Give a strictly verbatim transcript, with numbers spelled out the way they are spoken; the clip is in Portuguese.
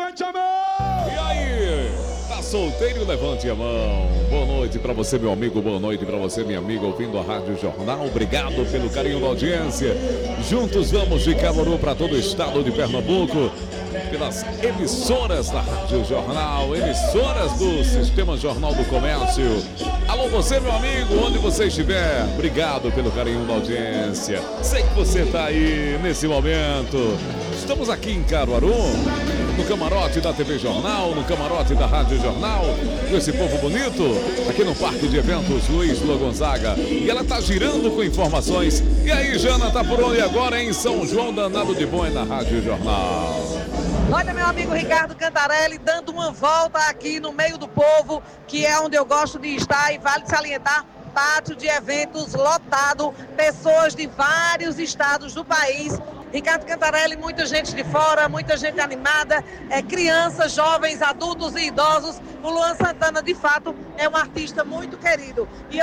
levante a mão! E aí? Tá solteiro? Levante a mão. Boa noite pra você, meu amigo. Boa noite pra você, minha amiga, ouvindo a Rádio Jornal. Obrigado pelo carinho da audiência. Juntos vamos de Caruaru para todo o estado de Pernambuco, pelas emissoras da Rádio Jornal, emissoras do Sistema Jornal do Comércio. Alô, você, meu amigo, onde você estiver, obrigado pelo carinho da audiência. Sei que você tá aí nesse momento. Estamos aqui em Caruaru, no camarote da T V Jornal, no camarote da Rádio Jornal, com esse povo bonito, aqui no Parque de Eventos Luiz Lua Gonzaga. E ela tá girando com informações. E aí, Jana, tá por onde agora, em São João Danado de Bom, na Rádio Jornal? Olha, meu amigo Ricardo Cantarelli, dando uma volta aqui no meio do povo, que é onde eu gosto de estar, e vale salientar, pátio de eventos lotado, pessoas de vários estados do país. Ricardo Cantarelli, muita gente de fora, muita gente animada, é, crianças, jovens, adultos e idosos. O Luan Santana, de fato, é um artista muito querido. E eu